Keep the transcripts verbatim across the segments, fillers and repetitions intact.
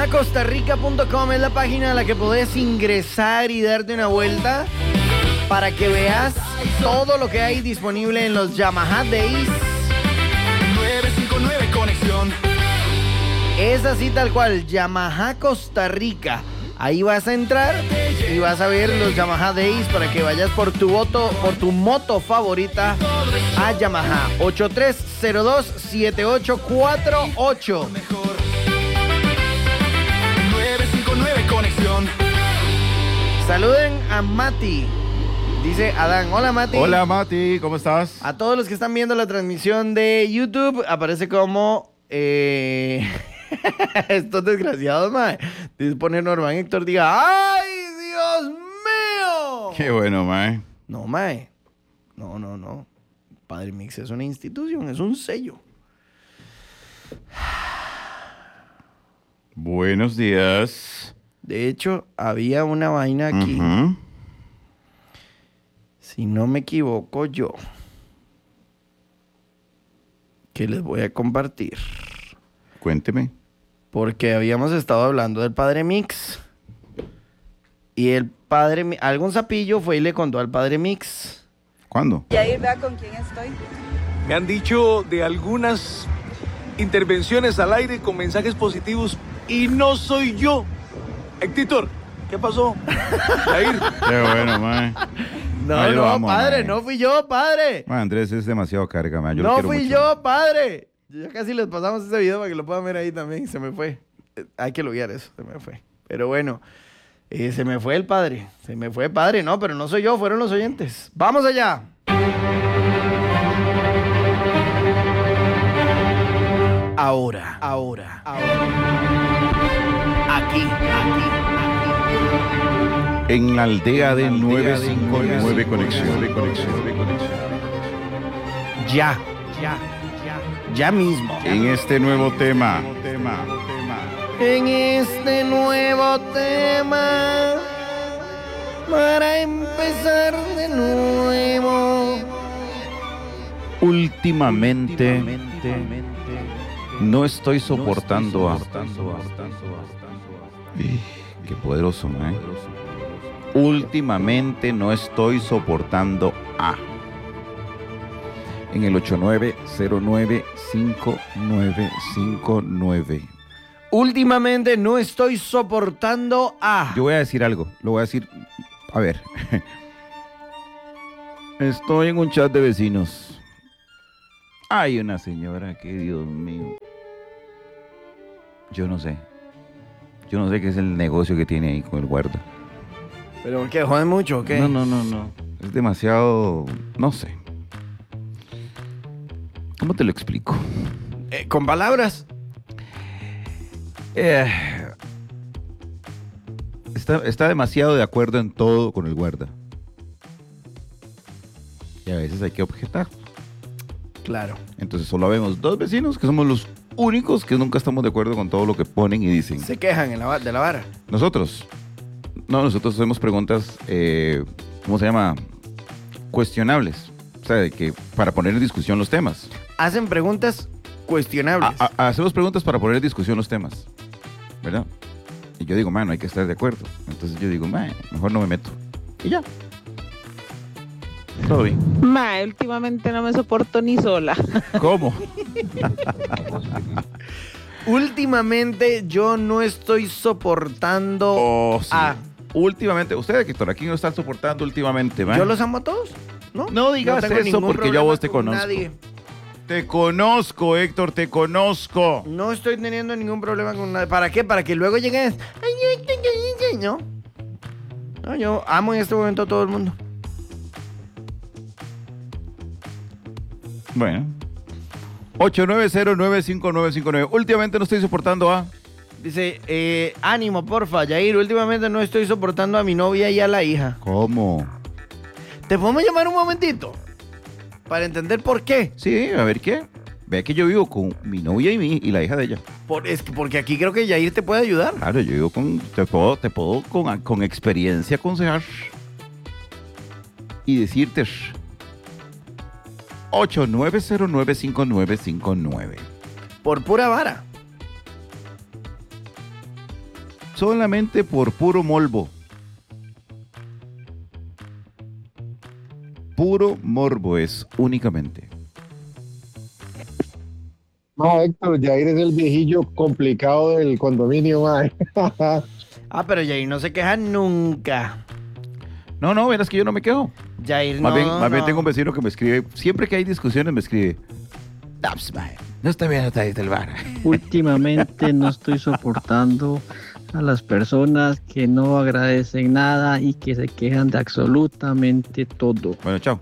Yamaha Costa Rica punto com es la página a la que podés ingresar y darte una vuelta para que veas todo lo que hay disponible en los Yamaha Days. nueve cinco nueve Conexión. Es así tal cual, Yamaha Costa Rica. Ahí vas a entrar y vas a ver los Yamaha Days para que vayas por tu moto, por tu moto favorita a Yamaha. ocho tres cero dos siete ocho cuatro ocho. nueve cinco nueve Conexión. Saluden a Mati. Dice Adán. Hola, Mati. Hola, Mati, ¿cómo estás? A todos los que están viendo la transmisión de YouTube, aparece como... Eh... Estos desgraciados, mae. Dice poner Norman Héctor, diga, ¡ay, Dios mío! Qué bueno, mae. No, mae. No, no, no. Padre Mix es una institución, es un sello. Buenos días. De hecho, había una vaina aquí. Uh-huh. Si no me equivoco yo, que les voy a compartir. Cuénteme. Porque habíamos estado hablando del Padre Mix. Y el Padre Mi- algún sapillo fue y le contó al Padre Mix. ¿Cuándo? Yair, vea con quién estoy. Me han dicho de algunas intervenciones al aire con mensajes positivos y no soy yo. Héctor, ¿qué pasó? Yair. Qué bueno, mae. No, Ah, yo no, lo amo, padre, mae. no fui yo, padre. Mae, Andrés es demasiado carga, mae. Yo lo No quiero fui mucho. yo, padre. Ya casi les pasamos ese video para que lo puedan ver ahí también. Se me fue. Eh, Hay que loguear eso, se me fue. Pero bueno, eh, se me fue el padre. Se me fue el padre, no, pero no soy yo, fueron los oyentes. ¡Vamos allá! Ahora, ahora, ahora. Aquí, aquí, aquí. En la aldea de nueve cinco nueve Conexión. Ya, ya, ya. Ya mismo. En este nuevo tema. En este nuevo tema, para empezar de nuevo. Últimamente no estoy soportando a... Ih, qué poderoso, mae. Últimamente no estoy soportando a... En el ocho nueve cero nueve cinco nueve cinco nueve. Últimamente no estoy soportando a... Yo voy a decir algo, lo voy a decir, a ver. Estoy en un chat de vecinos. Hay una señora que, Dios mío, yo no sé. Yo no sé qué es el negocio que tiene ahí con el guarda. ¿Pero por qué? ¿Joden mucho o qué? No, no, no, no. Es demasiado, no sé. ¿Cómo te lo explico? Eh, ¿Con palabras? Eh, está, está demasiado de acuerdo en todo con el guarda. Y a veces hay que objetar. Claro. Entonces solo vemos dos vecinos que somos los únicos que nunca estamos de acuerdo con todo lo que ponen y dicen. Se quejan en la, va- de la vara. Nosotros, no, nosotros hacemos preguntas, eh, ¿cómo se llama? Cuestionables. O sea, de que para poner en discusión los temas. Hacen preguntas cuestionables. A- a- hacemos preguntas para poner en discusión los temas. ¿Verdad? Y yo digo, man, no hay que estar de acuerdo. Entonces yo digo, man, mejor no me meto. Y ya. Todo bien. Ma, últimamente no me soporto ni sola. ¿Cómo? Últimamente yo no estoy soportando Oh, sí. a... Últimamente, ustedes, Héctor, aquí no están soportando últimamente, man. Yo los amo a todos, ¿no? No digas tengo eso, ningún porque yo a vos problema te con conozco. nadie. Te conozco, Héctor, te conozco. No estoy teniendo ningún problema con nadie. ¿Para qué? Para que luego lleguen... Ay, ay, ay, ay, ay, No. No, yo amo en este momento a todo el mundo. Bueno. ocho nueve cero nueve cinco nueve cinco nueve. Últimamente no estoy soportando a... Dice, eh, ánimo, porfa, Yair. Últimamente no estoy soportando a mi novia y a la hija. ¿Cómo? ¿Te podemos llamar un momentito? Para entender por qué. Sí, a ver qué. Vea que yo vivo con mi novia y, mi, y la hija de ella. Por, es que porque aquí creo que Yair te puede ayudar. Claro, yo vivo con... Te puedo, te puedo con, con experiencia aconsejar. Y decirte... ocho nueve cero nueve cinco nueve cinco nueve. Por pura vara. solamente por puro morbo. Puro morbo es únicamente. No, Héctor, Jair es el viejillo complicado del condominio, mae. Ah, pero Jair no se queja nunca. No, no, verás que yo no me quejo. Jair Más no, bien, más bien no. tengo un vecino que me escribe, siempre que hay discusiones me escribe, "No, pues, mae, no está bien hasta ahí del bar." Últimamente no estoy soportando a las personas que no agradecen nada y que se quejan de absolutamente todo. Bueno, chao.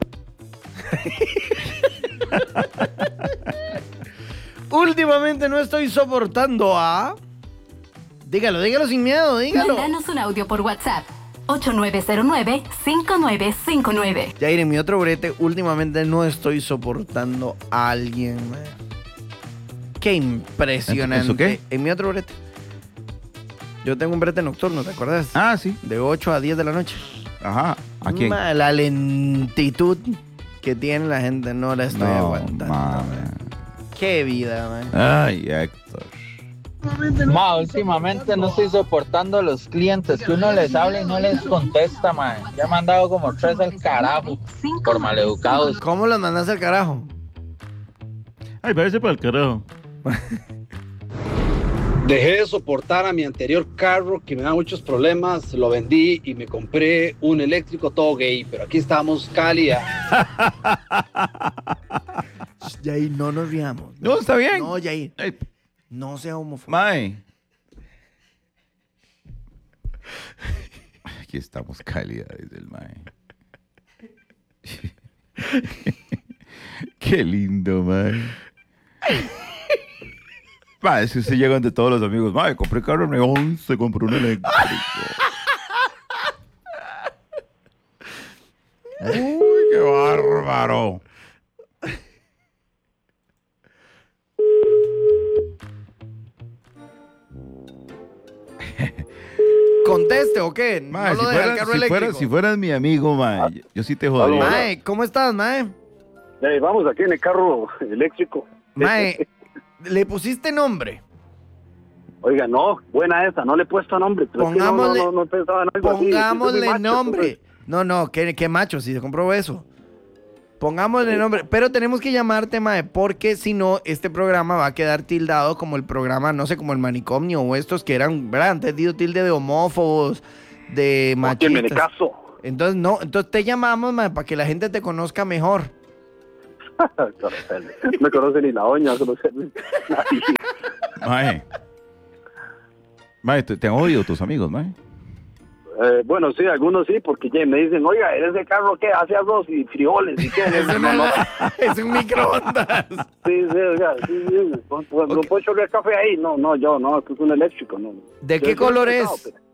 Últimamente no estoy soportando a... Dígalo, dígalo sin miedo, dígalo. Mándanos un audio por WhatsApp. ocho nueve cero nueve, cinco nueve cinco nueve. Jair, en mi otro brete, últimamente no estoy soportando a alguien, man. Qué impresionante. ¿Eso qué? En mi otro brete. Yo tengo un brete nocturno, ¿te acuerdas? Ah, sí. De ocho a diez de la noche. Ajá. ¿A quién? Ma, la lentitud que tiene la gente no la estoy No, aguantando. mame. man. Qué vida, man. Ay, Héctor. Ma, últimamente no estoy soportando a los clientes que uno les habla y no les contesta, ma. Ya me han dado como tres al carajo por maleducados. ¿Cómo los mandas al carajo? Ay, váyase para el carajo. Dejé de soportar a mi anterior carro que me da muchos problemas, lo vendí y me compré un eléctrico todo gay, pero aquí estamos, cálida. Jair, no nos riamos. No, está bien. No, Jair. Ay, No sea homofóbico. mae. Aquí estamos, cálida, dice el mae. Qué lindo, mae. Mae, es que se llegan de todos los amigos. Mae, compré carro neón, se compró un eléctrico. Uy, qué bárbaro. ¿Conteste o qué? Mae, no si, lo deja el fueras, carro si, eléctrico. fueras, si fueras mi amigo, mae, yo, yo sí te jodería. Mae, ¿cómo estás, mae? Hey, vamos aquí en el carro eléctrico. Mae, ¿le pusiste nombre? Oiga, no, buena esa, no le he puesto nombre. pero es que no- Pongámosle- no, no, no pensaba en algo así, es que soy Pongámosle macho, nombre. No, no, qué, qué macho, si se compró eso. Pongámosle nombre. Pero tenemos que llamarte, mae, porque si no, este programa va a quedar tildado como el programa, no sé, como el manicomio o estos que eran, ¿verdad? Antes dio tilde de homófobos, de pues, óyeme, de machistas. caso. Entonces, no, entonces te llamamos, mae, para que la gente te conozca mejor. No conoce ni la doña, no conoce ni nadie. Mae. Mae, te, te han oído tus amigos, mae. Eh, bueno, sí, algunos sí, porque ya me dicen, oiga, ¿eres de carro qué? Hace arroz y frijoles y qué. Es, No, una- no. es un microondas. Sí, sí, oiga, sí, sí. ¿No, no, ¿no puedo chorrear café ahí? No, no, yo, no, esto es un eléctrico, no. ¿De Yo qué soy color pesado, es? pero-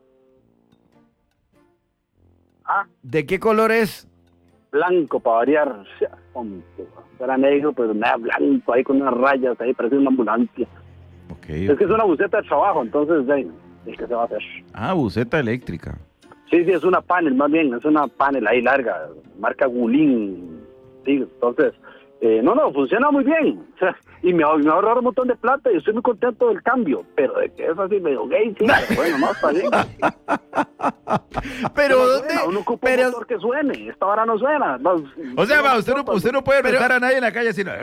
Ah, ¿De qué color es? blanco para variar. O sea, hombre, era negro, pero nada, blanco, ahí con unas rayas, ahí parece una ambulancia. Ok. Es que es una buceta de trabajo, entonces, ahí, es que se va a hacer. Ah, buceta eléctrica. Sí, sí, es una panel, más bien, es una panel ahí larga, marca Gulín. Sí, entonces, eh, no, no, funciona muy bien. O sea, y me, me ahorra un montón de plata y estoy muy contento del cambio. Pero de que es así medio gay, sí, pero bueno, no, está bien. Pero No ¿dónde? suena, uno ocupa Pero, un motor que suene. Esta hora no suena. No, O sea, no, ma, usted no, usted no puede Pero- retar a nadie en la calle así. No.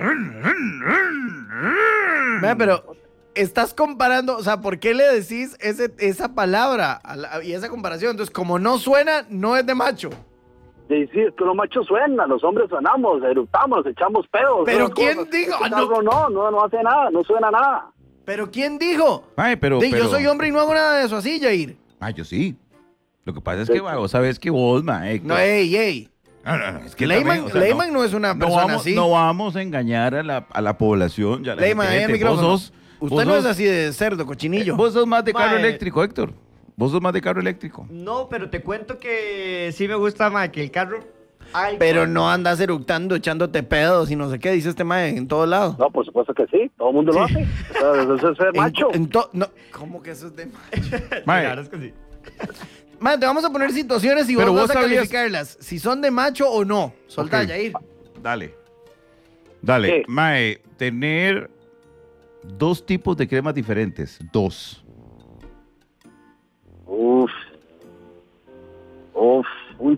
Vea, pero estás comparando, o sea, ¿por qué le decís ese, esa palabra a la- y esa comparación? Entonces, como no suena, no es de macho. Sí, sí, es que los machos suenan, los hombres sonamos, eructamos, echamos pedos. Pero esas ¿quién cosas. dijo? Este Ah, no. carro no, no, no hace nada, no suena nada. ¿Pero quién dijo? Mae, pero, Di, pero- Yo soy hombre y no hago nada de eso así, Jair. Ah, yo sí. Lo que pasa es que, ma, vos sabés que vos, mae. No, ey, ey. No, no, no, es que Leyman, también, o sea, Leyman no, es una no persona vamos, así. no vamos a engañar a la, a la población. Ya la Leyman, ahí gente, el vos micrófono. sos, Usted vos no sos- es así de cerdo, cochinillo. Vos sos más de carro Mae. eléctrico, Héctor. Vos sos más de carro eléctrico. No, pero te cuento que sí me gusta más que el carro. Ay, Pero pues, no andas eructando, echándote pedos y no sé qué, dice este mae en todos lados. No, por supuesto que sí, todo el mundo lo hace. O sea, eso es ser En- macho. en to- no, ¿cómo que eso es de macho? Mae, la verdad es que sí. Mae, te vamos a poner situaciones y Pero vos vos vas a sabías- calificarlas. Si son de macho o no. Soltá, Ok. Jair. dale. Dale. ¿Qué? Mae, tener dos tipos de cremas diferentes. Dos.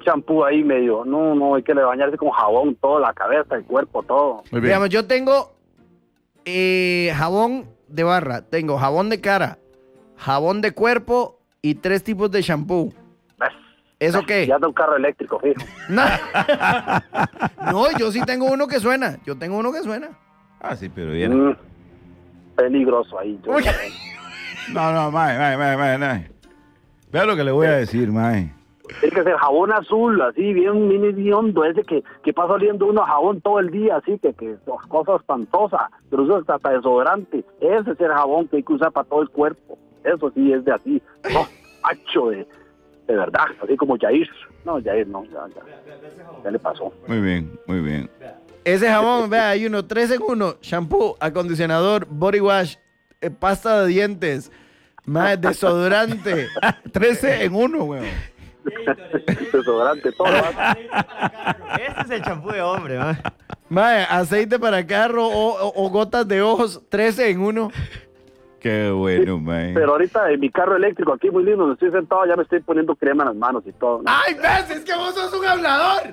champú ahí medio, no, no, hay que le bañarse con jabón, toda la cabeza, el cuerpo, todo. Muy bien. Digamos, yo tengo eh, jabón de barra, tengo jabón de cara, jabón de cuerpo y tres tipos de shampoo. ¿Eso qué? Ya da un carro eléctrico, fijo. No. No, yo sí tengo uno que suena. Yo tengo uno que suena. Ah, sí, pero viene. Mm, peligroso ahí. Yo, No, no, mae, mae, mae, mae, mae. Vea lo que le voy a decir, mae. Tiene que ser jabón azul, así, bien mini bien hondo, ese que, que pasa oliendo uno a jabón todo el día, así, que, que cosa espantosa, pero eso es hasta desodorante. Ese es el jabón que hay que usar para todo el cuerpo. Eso sí es de así, no, macho, de, de verdad, así como Jair. No, Jair no, ya, ya, ya le pasó. Muy bien, muy bien. Ese jabón, vea, hay uno, tres en uno. Shampoo, acondicionador, body wash, eh, pasta de dientes, más desodorante. trece en uno, weón. Desodorante, todo. Ese es el champú de hombre, man. Mae, aceite para carro o, o- o gotas de ojos, trece en uno. Qué bueno, mae. Pero ahorita en mi carro eléctrico aquí muy lindo, donde estoy sentado, ya me estoy poniendo crema en las manos y todo. ¿no? ¡Ay, ves! ¡Es que vos sos un hablador!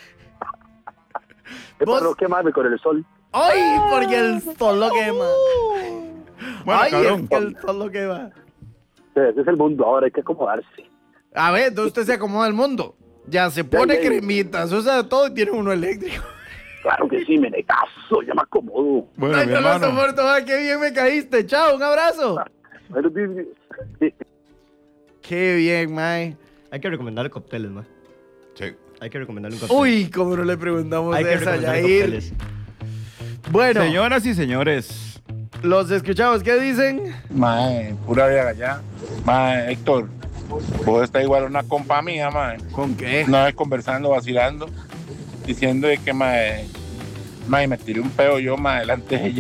¿Qué vos- pasó? Quemarme con el sol. ¡Ay! Porque el sol lo quema. Bueno, ¡Ay, cabrón. es que el sol lo quema! Ese es el mundo ahora, hay que acomodarse. A ver, entonces usted se acomoda el mundo. Ya se pone Ya, ya. cremitas, usa de todo y tiene uno eléctrico. Claro que sí, me caso, ya me acomodo. Bueno, Ay, mi no lo hermano. soporto, ma, qué bien me caíste. Chao, un abrazo. Bueno, sí, sí. Qué bien, mae. Hay que recomendarle cócteles, man. Sí. Hay que recomendarle un cóctel. Uy, cómo no le preguntamos Hay que esa, recomendarle Yair. cócteles. Bueno, Señoras y señores. los escuchamos. ¿Qué dicen? Mae, pura vida allá. Mae, Héctor, vos estás igual a una compa mía, mae. ¿Con qué? Una vez conversando, vacilando, diciendo de que, mae, mae, me tiré un peo yo, mae, delante de ella.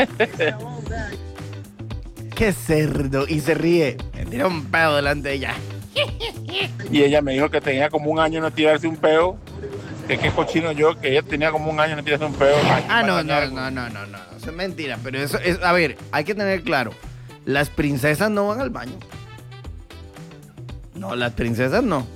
Qué cerdo. Y se ríe. Me tira un pedo delante de ella. Y ella me dijo que tenía como un año no tirarse un peo. Que qué cochino yo, que ella tenía como un año no tirarse un peo. Ay, Ah, no, para no, dañar, no, no, no, no. Eso es mentira. Pero eso es. A ver, hay que tener claro. Las princesas no van al baño. No, las princesas no.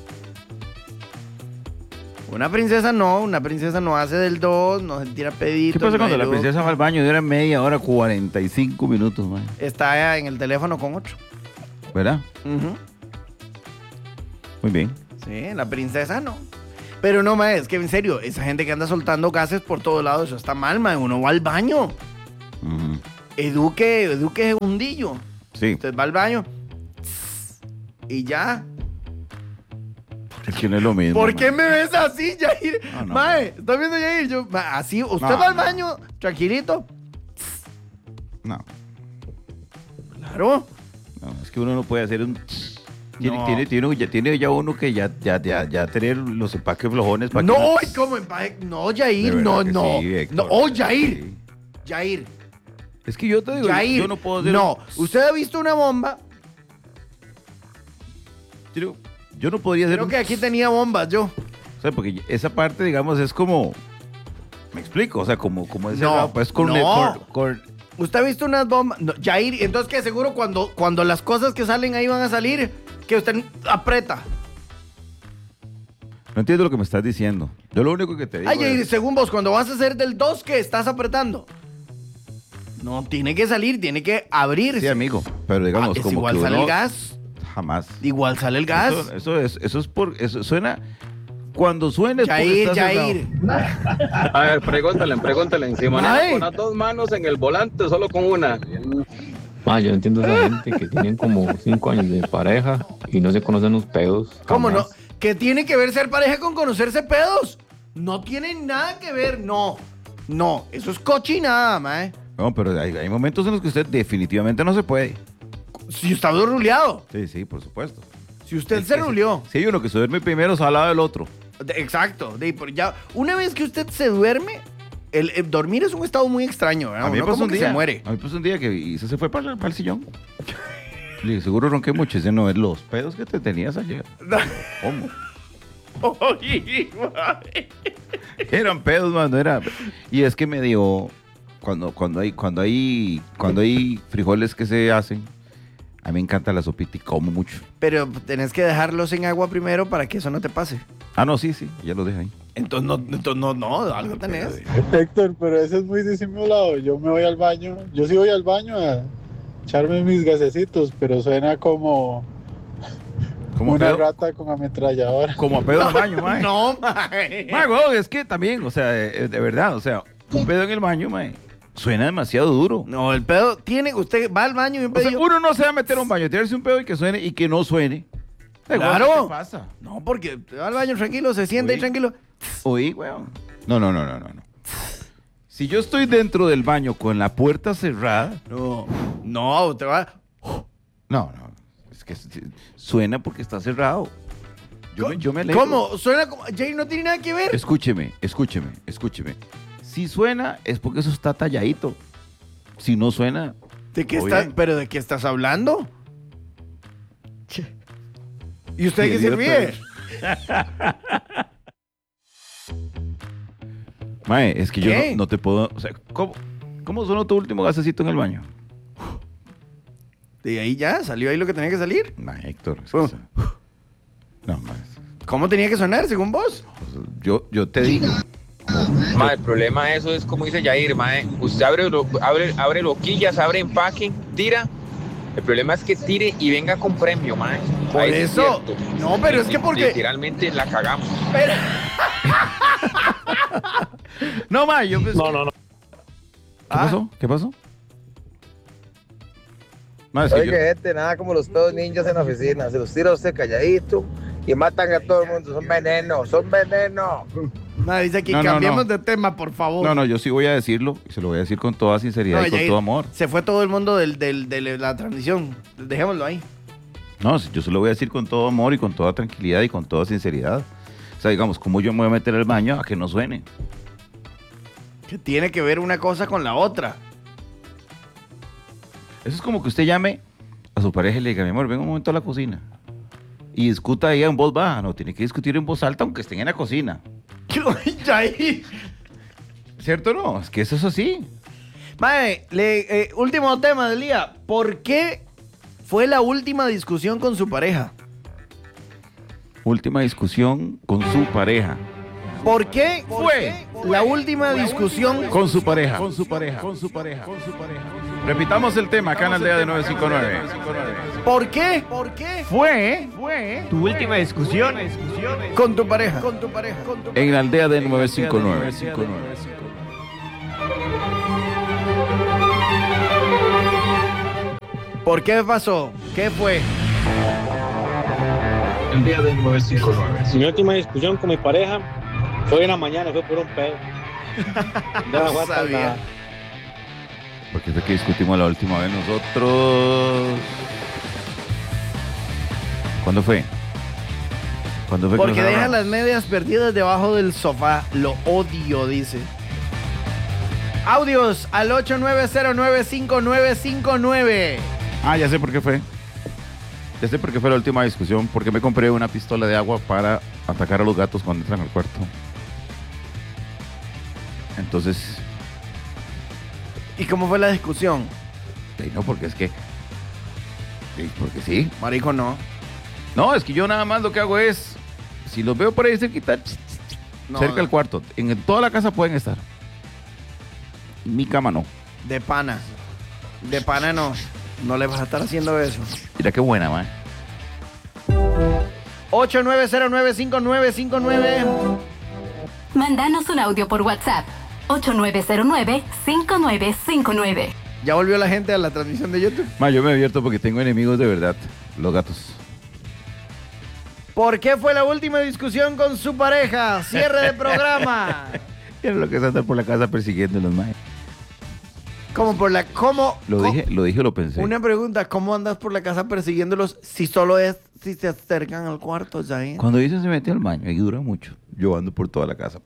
Una princesa no, una princesa no hace del dos, no se tira peditos. ¿Qué pasa no cuando la ayuda. princesa va al baño? Dura media hora, cuarenta y cinco minutos, mae. Está en el teléfono con otro. ¿Verdad? Ujú. Muy bien. Sí, la princesa no. Pero no, mae, es que en serio, esa gente que anda soltando gases por todos lados, eso está mal, mae. Uno va al baño. Ujú. Eduque, eduque hundillo. Sí. Usted va al baño. Y ya. Es que no es lo mismo. ¿Por mae. qué me ves así, Yair? No, no, Mae, ¿estás viendo, Yair? Yo, ma, así, usted No, va al no. baño, tranquilito. No, Claro. no, es que uno no puede hacer un... Tiene, No. tiene, tiene, ya, tiene ya uno que ya, ya, ya, ya tener los empaques flojones para No, que... ay, ¿cómo? empaje? No, De Yair, verdad no, que no. sí, Héctor. no. Oh, Yair. Sí. Yair. Es que yo te digo, Yair. yo no puedo hacer... No, usted ha visto una bomba. Yo, yo no podría hacer... Creo un- que aquí tenía bombas, yo. O sea, porque esa parte, digamos, es como... Me explico, o sea, como, como ese No, lado, pues con, no. con- con- ¿Usted ha visto unas bombas? No, Yair, entonces que seguro cuando, cuando las cosas que salen ahí van a salir, que usted aprieta. No entiendo lo que me estás diciendo. Yo lo único que te digo Ay, Yair, es... según vos, cuando vas a hacer del dos, ¿qué estás apretando? No, tiene que salir, tiene que abrirse. Sí, amigo, pero digamos, Ah, es como igual que sale uno- el gas. Jamás. Igual sale el gas. Eso, eso es, eso es por... Eso suena... Cuando suene... es porque Yair, está Yair. cerrado. A ver, pregúntale, pregúntale. Si maneja Ay. con las dos manos en el volante, solo con una. Ah, yo entiendo a esa gente que tienen como cinco años de pareja y no se conocen los pedos. ¿Cómo no? jamás. ¿Qué tiene que ver ser pareja con conocerse pedos? No tiene nada que ver, no. No, eso es cochinada, mae. No, pero hay, hay momentos en los que usted definitivamente no se puede. Si está ruleado. Sí, sí, por supuesto. Si usted Es se que ruleó. Si hay uno que se duerme primero, se al lado del otro. De- Exacto. De, por ya, una vez que usted se duerme, el, el dormir es un estado muy extraño, ¿verdad? A mí me Uno pasó como un que día. se muere. A mí me pasó un día que y se, se fue para, para el sillón. Le dije, seguro ronqué mucho. Dice, no, es los pedos que te tenías ayer. ¿Cómo? Oye, mae. Eran pedos, mano, era. Y es que me dio. Cuando, cuando hay, cuando hay, cuando hay frijoles que se hacen, A mí me encanta la sopita y como mucho. Pero tenés que dejarlos en agua primero para que eso no te pase. Ah, no, sí, sí, ya lo deja ahí. Entonces no, entonces no, no, algo tenés. Héctor, pero eso es muy disimulado. Yo me voy al baño, yo sí voy al baño a echarme mis gasecitos, pero suena como, ¿Como una pedo? rata con ametralladora. Como a pedo en el baño, mae. No, mae. Mae, weón, es que también, o sea, de, de verdad, o sea, un pedo en el baño, mae, suena demasiado duro. No, el pedo tiene, usted va al baño y un O sea, pedo. uno no se va a meter a un baño, tirarse un pedo y que suene y que no suene. Da igual, Claro. ¿qué pasa? No, porque va al baño tranquilo, se sienta ahí Uy. tranquilo. Oí, weón. No, no, no, no, no, no. Si yo estoy dentro del baño con la puerta cerrada. No, no, usted va. No, no. Es que s- suena porque está cerrado. Yo me, yo me alegro. ¿Cómo? Suena como. Jay no tiene nada que ver. Escúcheme, escúcheme, escúcheme. Si suena es porque eso está talladito. Si no suena. ¿De qué todo está, bien. ¿Pero de qué estás hablando? ¿Y usted Qué qué se idiota. ríe? Mae, es que yo ¿Qué? no, no te puedo. O sea, ¿cómo, ¿cómo sonó tu último gasecito en el baño? De ahí ya, salió ahí lo que tenía que salir. Mae, Héctor. es que Oh. eso- No, mae. ¿Cómo tenía que sonar, según vos? Yo, yo te digo. Ma, el problema de eso es como dice Yair, ma, usted abre, lo- abre, abre loquillas, abre empaque, tira. El problema es que tire y venga con premio, ma. Por Ahí sí es eso. cierto. No, pero es que porque. Literalmente la cagamos. Pero- No, mae, yo pensé- No, no, no. ¿Qué Ah. pasó? ¿Qué pasó? Mae, es que yo- Oiga, gente, nada como los pedos ninjas en la oficina. Se los tira usted calladito y matan a todo el mundo. Son veneno, son veneno. Nadie dice aquí, No, no, cambiemos no. de tema, por favor. No, no, yo sí voy a decirlo. Y se lo voy a decir con toda sinceridad No, y con Yair, todo amor. Se fue todo el mundo del, del- de la transmisión. Dejémoslo ahí. No, yo se lo voy a decir con todo amor y con toda tranquilidad y con toda sinceridad. O sea, digamos, ¿cómo yo me voy a meter al baño a que no suene? Que tiene que ver una cosa con la otra. Eso es como que usted llame a su pareja y le diga, mi amor, ven un momento a la cocina. Y discuta ahí en voz baja. No, tiene que discutir en voz alta aunque estén en la cocina. Yair. ¿Cierto o no? Es que eso es así. Mae, le- eh, último tema del día. ¿Por qué fue la última discusión con su pareja? Última discusión con su pareja. ¿Por qué fue la última discusión Con su pareja. Con su pareja. Con su pareja. Con su pareja. Repitamos el tema acá en Aldea de nueve cinco nueve. ¿Por qué? ¿Por qué? Fue, fue Tu última discusión. Con tu pareja. Con tu pareja. Con tu en la Aldea de nueve cinco nueve. ¿Por qué pasó? ¿Qué fue? El día del nueve cinco nueve. Mi última discusión con mi pareja fue en la mañana, fue por un pedo. No No aguanta sabía. nada. Porque fue que discutimos la última vez nosotros. ¿Cuándo fue? ¿Cuándo fue que Porque nos deja agarramos? las medias perdidas debajo del sofá. Lo odio, dice. Audios al ocho nueve cero nueve cinco nueve cinco nueve. Ah, ya sé por qué fue. Ya sé por qué fue la última discusión. Porque me compré una pistola de agua para atacar a los gatos cuando entran al cuarto. Entonces, ¿Y cómo fue la discusión? eh, no, porque es que. Sí, porque sí. Marico, no. No, es que yo nada más lo que hago es. Si los veo por ahí cerquita, No, cerca no. del cuarto. En toda la casa pueden estar. En mi cama no. De pana. De pana no. No le vas a estar haciendo eso. Mira qué buena, man. ocho nueve cero nueve cinco nueve cinco nueve. Mándanos un audio por WhatsApp. ocho nueve cero nueve cinco nueve cinco nueve. Ya volvió la gente a la transmisión de YouTube. Ma, yo me divierto porque tengo enemigos de verdad. Los gatos. ¿Por qué fue la última discusión con su pareja? Cierre de programa. Era lo que es andar por la casa persiguiéndolos, man. ¿Cómo por la cómo? Lo cómo- dije, lo dije o lo pensé. Una pregunta, ¿cómo andas por la casa persiguiéndolos si solo es si se acercan al cuarto, Jair? Cuando dicen se mete al baño y dura mucho, yo ando por toda la casa.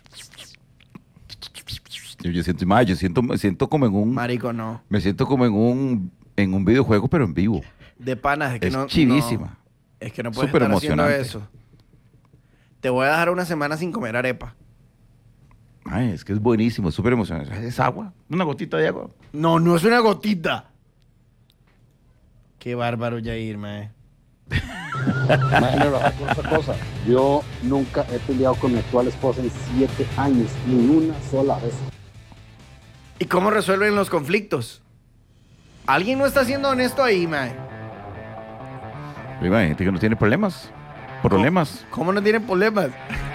Yo, yo siento, ma, yo siento, me siento como en un. Marico, no. Me siento como en un en un videojuego, pero en vivo. De panas, es que Es no. chivísima. no. Es que no puedes Súper estar haciendo emocionante. eso. Te voy a dejar una semana sin comer arepa. Ay, es que es buenísimo, es súper emocionante. Es agua, una gotita de agua. No, no es una gotita. Qué bárbaro, Yair, mae. Imagínate otra cosa. Yo nunca he peleado con mi actual esposa en siete años, ni una sola vez. ¿Y cómo resuelven los conflictos? ¿Alguien no está siendo honesto ahí, mae? Hay gente que no tiene problemas. Problemas. ¿Cómo no tienen problemas?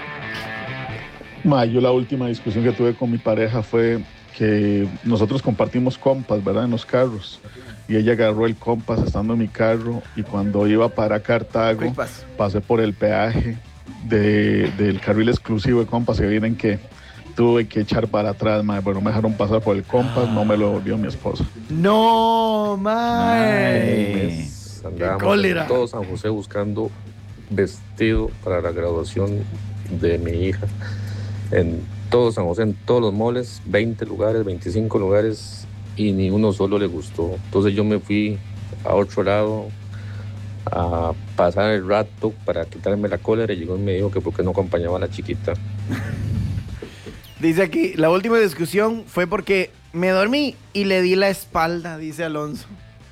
Ma, yo la última discusión que tuve con mi pareja fue que nosotros compartimos compas, ¿verdad? En los carros. Y ella agarró el compas estando en mi carro y cuando iba para Cartago, Compas. pasé por el peaje de, del carril exclusivo de compas que vienen que tuve que echar para atrás, ma, pero no me dejaron pasar por el compas, no me lo dio mi esposa. No, mae. Andábamos cólera. en todo San José buscando vestido para la graduación de mi hija. En todo San José, en todos los moles, veinte lugares, veinticinco lugares, y ni uno solo le gustó. Entonces yo me fui a otro lado a pasar el rato para quitarme la cólera y llegó y me dijo que por qué no acompañaba a la chiquita. Dice aquí, la última discusión fue porque me dormí y le di la espalda, dice Alonso.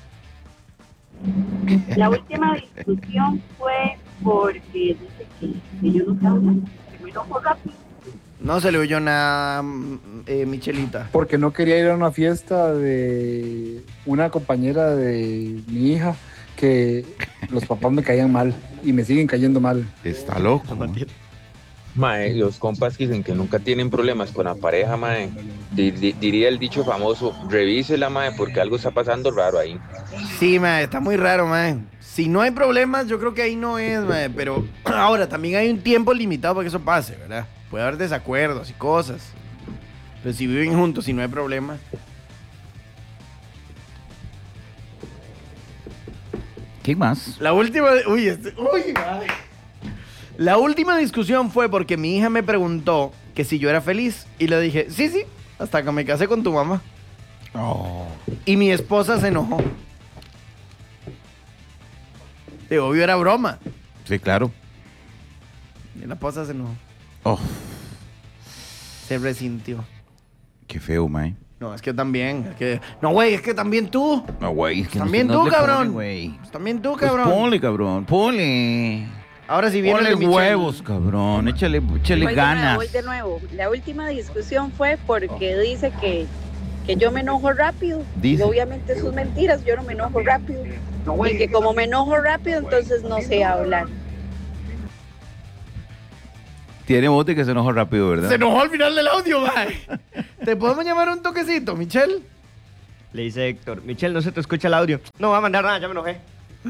La última discusión fue porque dice que, que yo no estaba que me enojo rápido. No se le oyó nada, eh, Michelita. Porque no quería ir a una fiesta de una compañera de mi hija que los papás me caían mal y me siguen cayendo mal. Está loco. Mae, los compas que dicen que nunca tienen problemas con la pareja, mae, di- di- diría el dicho famoso, revísela, mae, porque algo está pasando raro ahí. Sí, mae, está muy raro, mae. Si no hay problemas, yo creo que ahí no es, mae. Pero ahora también hay un tiempo limitado para que eso pase, ¿verdad? Puede haber desacuerdos y cosas. Pero si viven juntos y no hay problema. ¿Qué más? La última... Uy, este, uy, mae. La última discusión fue porque mi hija me preguntó que si yo era feliz. Y le dije, sí, sí, hasta que me casé con tu mamá. Oh. Y mi esposa se enojó. De obvio era broma. Sí, claro. Y la esposa se enojó. Oh, Se resintió. qué feo, mae. No, es que también. es que- No, güey, es que también tú. No, güey. es que no También se- tú, no le cabrón. pone, güey. Pues también tú, Pues cabrón. ponle, cabrón. Ponle. Ahora sí viene Ponle el de Michelle. huevos, cabrón. Échale, échale Voy de nuevo, ganas. voy de nuevo. La última discusión fue porque dice que, que yo me enojo rápido. Dice. Y obviamente eso es mentiras, yo no me enojo rápido. Y que como me enojo rápido, entonces no sé hablar. Tiene voz de que se enojó rápido, ¿verdad? Se enojó al final del audio, mae. ¿Te podemos llamar un toquecito, Michelle? Le dice Héctor, Michelle, no se te escucha el audio. No va a mandar nada, ya me enojé.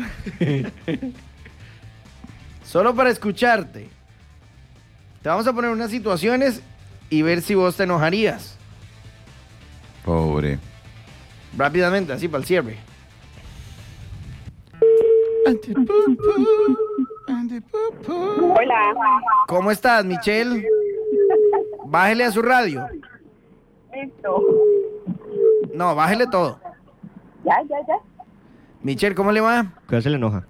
Solo para escucharte. Te vamos a poner unas situaciones y ver si vos te enojarías. Pobre. Rápidamente, así para el cierre. Hola. ¿Cómo estás, Michelle? Bájele a su radio. Listo. No, bájele todo. Ya, ya, ya. Michelle, ¿cómo le va? Cuidado, se le enoja.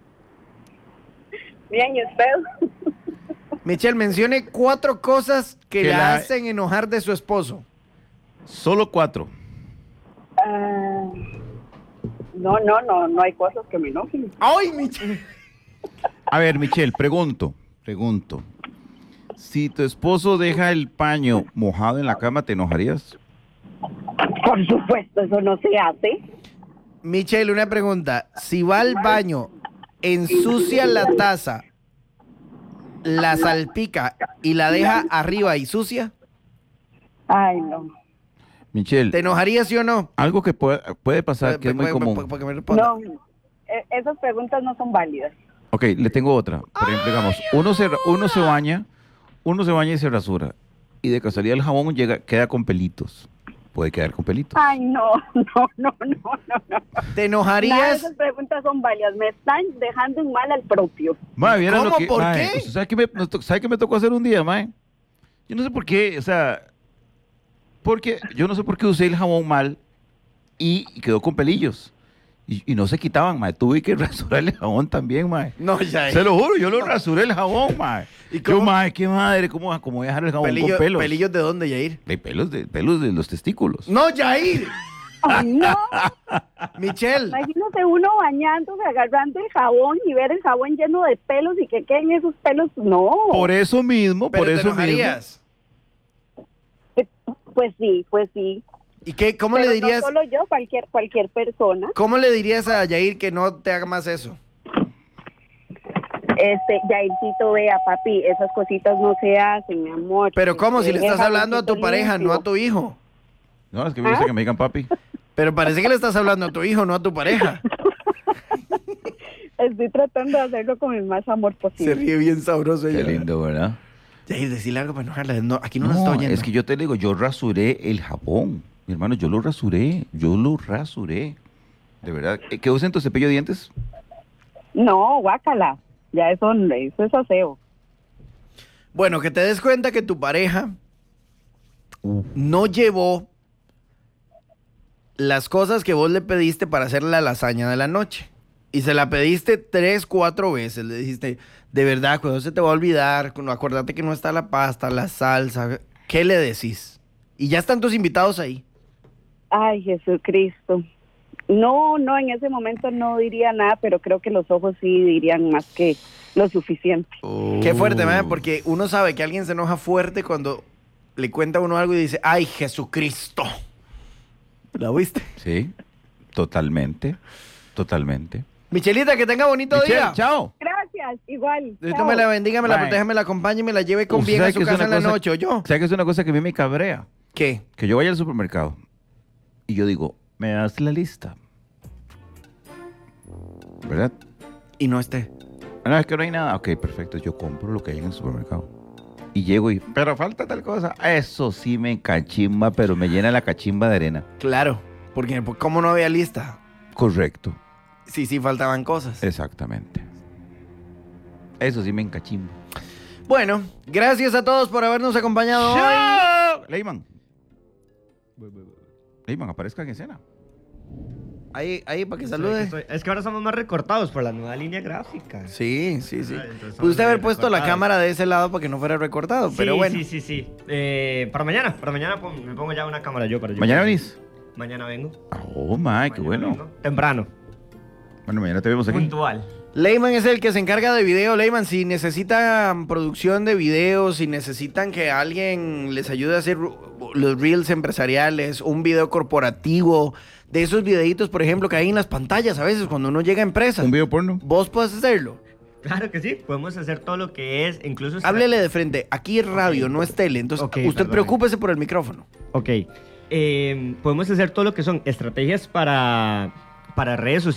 Bien, ¿y usted? Michelle, mencione cuatro cosas que, Que le la- hacen enojar de su esposo. Solo cuatro. Ah, no, no, no, no hay cosas que me enojen. ¡Ay, Michelle! A ver, Michelle, pregunto, pregunto. Si tu esposo deja el paño mojado en la cama, ¿te enojarías? Por supuesto, eso no se hace. Michelle, una pregunta. Si va al baño, ensucia la taza, la salpica y la deja arriba y sucia, Ay, no. Michelle, ¿te enojarías, sí o no? algo que puede, puede pasar, que es muy Puede- puede- común. puede que me responda. No, e- esas preguntas no son válidas. Ok, le tengo otra. Por ejemplo, digamos, uno se, uno se baña, uno se baña y se rasura. Y de casualidad el jabón llega, queda con pelitos. Puede quedar con pelitos. Ay, no, no, no, no, no, no. ¿Te Nada de enojarías? esas preguntas son válidas. Me están dejando en mal al propio. Mae, ¿vieron ¿Cómo? lo que, ¿Por mae, qué? usted ¿sabe qué me, nos to- sabe qué me tocó hacer un día, mae? Yo no sé por qué, o sea, porque yo no sé por qué usé el jabón mal y quedó con pelillos. Y, y no se quitaban, mae. Tuve que rasurar el jabón también, mae. No, ya. Se lo juro, yo lo rasuré el jabón, mae. ¿Y Yo, cómo? mae, qué madre, ¿cómo, cómo voy a dejar el jabón Pelillo- con pelos? ¿Pelillos de dónde, Yair? De pelos de, pelos de los testículos. ¡No, Yair! Ay, no. Michelle. Imagínate uno bañándose, agarrando el jabón y ver el jabón lleno de pelos y que queden esos pelos. No. Por eso mismo, Pero por te eso enojarías. mismo. Pues sí, pues sí. ¿Y qué, cómo Pero le dirías? No solo yo, cualquier, cualquier persona. ¿Cómo le dirías a Yair que no te haga más eso? Este, Yaircito, vea, papi, esas cositas no se hacen, mi amor. Pero ¿cómo? Si le Deja estás hablando a tu jaboncito pareja, limpio. no a tu hijo. No, es que me gusta ¿Ah? que me digan papi. Pero parece que le estás hablando a tu hijo, no a tu pareja. Estoy tratando de hacerlo con el más amor Se posible. ríe bien sabroso Qué ella. lindo, ¿verdad? Yair, decirle algo para enojarla. No, aquí no, nos está No, oyendo. es que yo te digo, yo rasuré el jabón. Mi hermano, yo lo rasuré. Yo lo rasuré. De verdad. Eh, ¿Qué usan tu cepillo de dientes? No, guácala. Ya eso, eso es aseo. Bueno, que te des cuenta que tu pareja no llevó las cosas que vos le pediste para hacer la lasaña de la noche. Y se la pediste tres, cuatro veces. Le dijiste, de verdad, cuando se te va a olvidar, cuando acordate que no está la pasta, la salsa. ¿Qué le decís? Y ya están tus invitados ahí. Ay, Jesucristo. No, no, en ese momento no diría nada, pero creo que los ojos sí dirían más que lo suficiente. Qué fuerte, man, porque uno sabe que alguien se enoja fuerte cuando le cuenta a uno algo y dice, ay, Jesucristo. ¿La oíste? Sí, totalmente. Totalmente. Michelita, que tenga bonito Michelle, día. chao. Gracias, igual. Dios chao. me la bendiga, me la Bye. proteja, me la acompañe y me la lleve con Usted bien a sabe su que es casa una en la cosa- noche, ¿o yo? ¿Sabes que es una cosa que a mí me cabrea? ¿Qué? Que yo vaya al supermercado y yo digo, me das la lista. ¿Verdad? Y no esté. No, es que no hay nada. Ok, perfecto. Yo compro lo que hay en el supermercado. Y llego y, pero falta tal cosa. Eso sí me cachimba, pero me llena la cachimba de arena. Claro, porque pues, ¿cómo no había lista? Correcto. Sí, sí, faltaban cosas. Exactamente. Eso sí me encachimba. Bueno, gracias a todos por habernos acompañado hoy. Leyman. Leyman, aparezca en escena. Ahí, ahí, para que Estoy- salude. estoy- Es que ahora somos más recortados por la nueva línea gráfica. Sí, sí, sí. Ah, entonces Pude somos haber muy puesto la recortados. cámara de ese lado para que no fuera recortado, pero Sí, bueno. Sí, sí, sí. Eh, para mañana, para mañana pon- me pongo ya una cámara yo para yo. ¿Mañana venís? Mañana vengo. Oh, my, qué bueno. vengo. Temprano. Bueno, mañana te vemos aquí. Puntual. Leyman es el que se encarga de video. Leyman, si necesitan producción de videos, si necesitan que alguien les ayude a hacer los reels empresariales, un video corporativo, de esos videitos, por ejemplo, que hay en las pantallas a veces cuando uno llega a empresa. ¿Un video porno? ¿Vos podés hacerlo? Claro que sí, podemos hacer todo lo que es, incluso... Háblele de frente. Aquí es radio, no es tele. Entonces, Ok, usted perdón. preocúpese por el micrófono. Ok. Eh, podemos hacer todo lo que son estrategias para, para redes sociales.